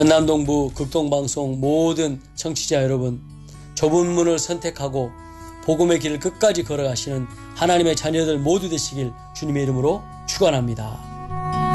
전남동부 극동방송 모든 청취자 여러분, 좁은 문을 선택하고 복음의 길을 끝까지 걸어가시는 하나님의 자녀들 모두 되시길 주님의 이름으로 축원합니다.